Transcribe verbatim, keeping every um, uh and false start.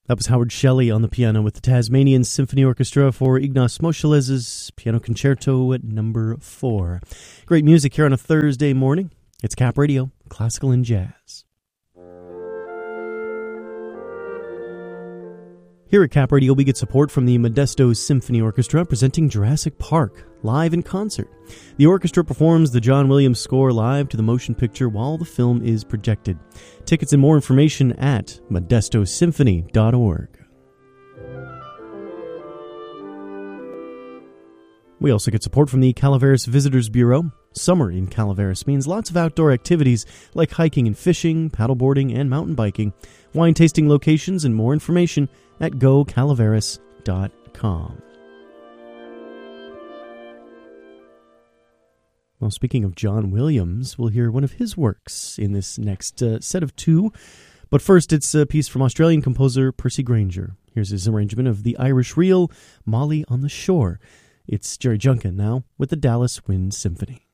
That was Howard Shelley on the piano with the Tasmanian Symphony Orchestra for Ignace Moscheles' Piano Concerto at number four. Great music here on a Thursday morning. It's Cap Radio, Classical and Jazz. Here at Cap Radio, we get support from the Modesto Symphony Orchestra presenting Jurassic Park live in concert. The orchestra performs the John Williams score live to the motion picture while the film is projected. Tickets and more information at modesto symphony dot org. We also get support from the Calaveras Visitors Bureau. Summer in Calaveras means lots of outdoor activities like hiking and fishing, paddleboarding, and mountain biking. Wine tasting locations and more information at go calaveras dot com. Well, speaking of John Williams, we'll hear one of his works in this next uh, set of two. But first, it's a piece from Australian composer Percy Grainger. Here's his arrangement of the Irish reel, Molly on the Shore. It's Jerry Junkin now with the Dallas Wind Symphony.